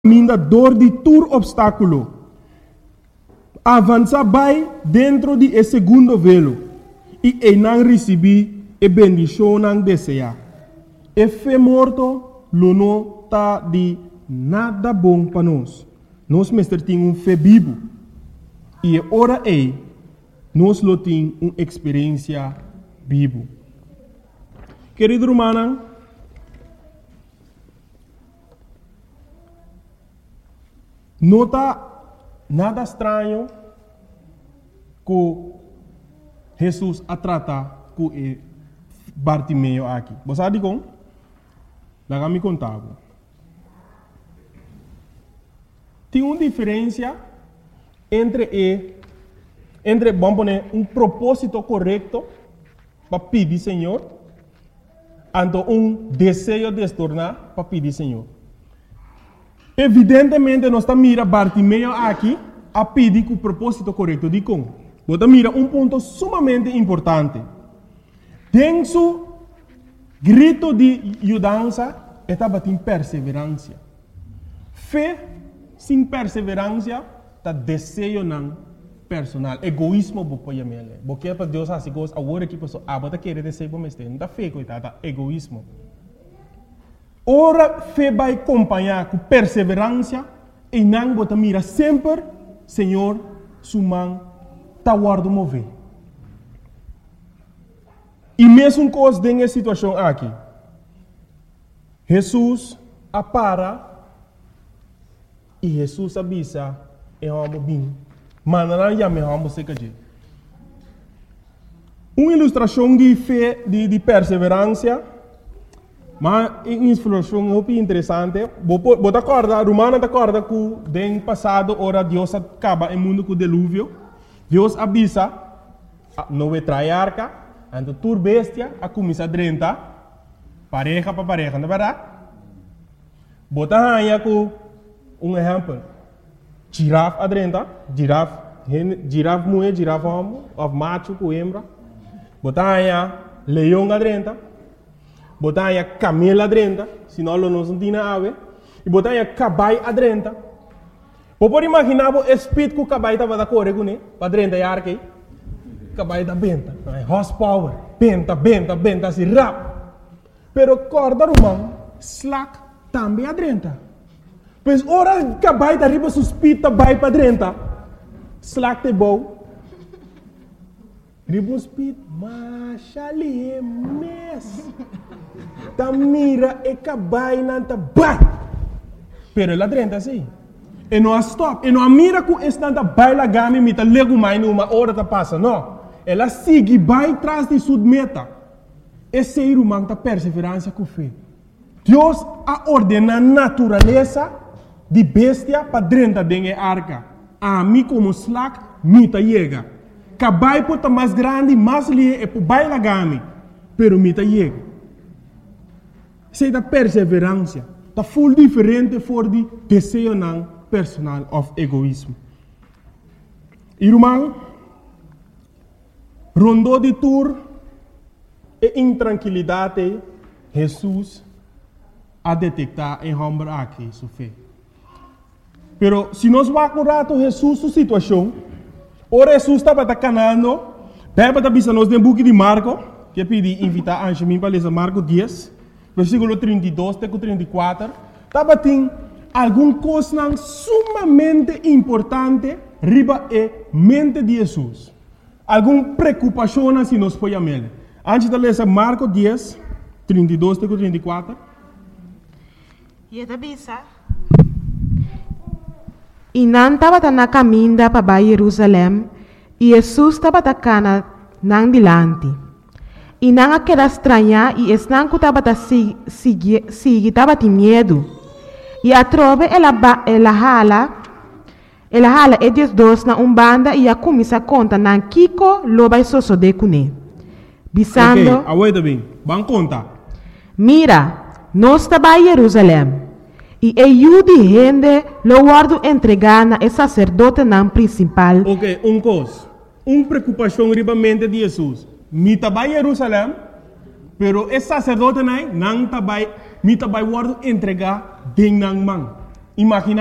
Mindador de tur obstáculo. Avança vai dentro de esse segundo velo e não recebi a bendição não deseja. E fé morto lo não tá de nada bom para nós. Nós mestre tem fé vivo e ora nós lo tem uma experiência vivo. Querido irmão, não está nada estranho que Jesus a tratar com Bartimeu aqui. Você sabe como? Lá me contava. Tem uma diferença entre vamos poner um propósito correto para pedir Senhor, e desejo de se tornar para pedir Senhor. Evidentemente, nós estamos mirando Bartimeu aqui a pedir com o propósito correto de como. Você mira ponto sumamente importante. Tem seu grito de ajudança, estava em perseverança. Fé sem perseverança, está desejo não personal. Egoísmo, você pode porque para Deus assim coisa, agora que pessoa, você quer desejo, mas não está fé, coitada, egoísmo. Ora, fé vai acompanhar com perseverança e não você mira sempre, Senhor, sua mão está guardando mover. E mesmo coisa nessa situação aqui, Jesus apara e Jesus avisa e vamos bem. Mas não já me vamos se cair. Uma ilustração de fé, de perseverança. Mas uma ilustração muito interessante. Você acorda, Romana acorda que no passado, ora Deus acaba o mundo com o dilúvio. Deus avisa, não vai trair arca, então tur bestia, a começar a drentar, pareja para pareja, não é verdade? Você aí com exemplo. Girafa adrenta, girafa mulher, girafa homem, of macho com hembra. Você aí leão adrenta. Botar aí camela adrenta, senão não se tem ave. E botar aí cabai adrenta. Pode imaginar o espírito que o cabai estava da correr com ele, para adrenta e arque. Cabai da benta, horsepower, benta, assim rápido. Pero corda romano, slack também adrenta. Pois ora cabai da riba suspita vai para adrenta. Slack te bom. Riba suspita, machali mes. Ta mira e cabai nanta bat. Pero ela drenta assim. E não stop. E não mira com esse nanta baila gami mita lego mais numa hora ta passa. Não. Ela sigue vai atrás de sua meta. Esse é o man ta perseverança com fé. Deus a ordena a natureza de bestia para drenta dentro da arca. A mim como slack mita chega. Cabai pode mais grande, mais lie e por baila gami. Pero mita chega. Isso é da perseverança. Está full diferente for de desejo não personal of egoísmo. Irmão, rondou de tur e intranquilidade, Jesus a detectar em homem aqui sua fé. Pero se nós vamos curar Jesus sua situação, ora Jesus estava canando, deve estar pensando nos book de Marco, que pedi invitar a Anjamim para ler Marco 10. Versículo 32 até 34, estava tem alguma coisa sumamente importante riba e mente de Jesus. Alguma preocupação se nós podemos ver. Antes de ler Marcos 10, 32 até 34. E não estava na caminho para Jerusalém e Jesus estava na dilante. E não aquela estranha e não que estava estava de medo. E a trove ela hala e desdos na banda e a começa a conta na Kiko loba e soso de cune. Bisando. Ok, aguenta bem. Vamos contar. Mira, nós estava em Jerusalém. E eu de gente lo guardo entregar na sacerdote não principal. Ok, coisa. Preocupação riba mente de Jesus. Mita vai Jerusalém, pero esse sacerdote não está vai guardo entregar ding nang mang. Imagina